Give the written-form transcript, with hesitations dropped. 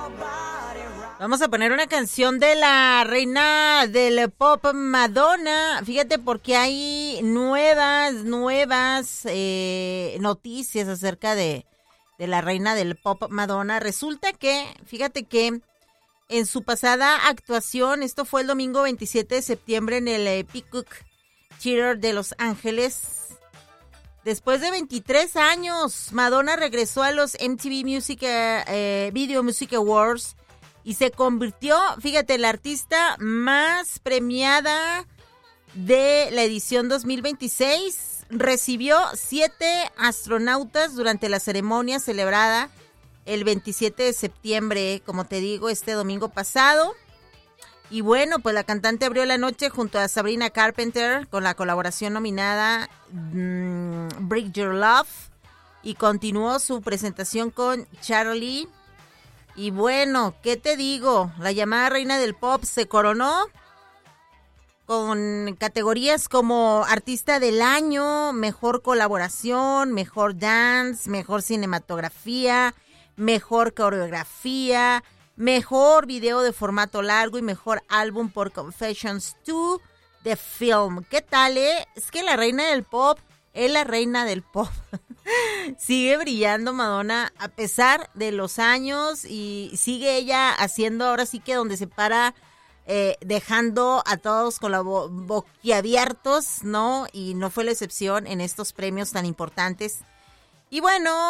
Vamos a poner una canción de la reina del pop Madonna. Fíjate porque hay nuevas noticias acerca de la reina del pop Madonna. Resulta que, fíjate que en su pasada actuación, esto fue el domingo 27 de septiembre en el Peacock Theater de Los Ángeles. Después de 23 años, Madonna regresó a los MTV Video Music Awards y se convirtió, fíjate, en la artista más premiada de la edición 2026. Recibió 7 astronautas durante la ceremonia celebrada el 27 de septiembre, como te digo, este domingo pasado. Y bueno, pues la cantante abrió la noche junto a Sabrina Carpenter con la colaboración nominada Break Your Love y continuó su presentación con Charlie. Y bueno, ¿qué te digo? La llamada reina del pop se coronó con categorías como Artista del Año, Mejor Colaboración, Mejor Dance, Mejor Cinematografía, Mejor Coreografía, Mejor Video de Formato Largo y Mejor Álbum por Confessions to the Film. ¿Qué tal, Es que la reina del pop es la reina del pop. Sigue brillando Madonna a pesar de los años y sigue ella haciendo ahora sí que donde se para, dejando a todos con la boquiabiertos, ¿no? Y no fue la excepción en estos premios tan importantes. Y bueno,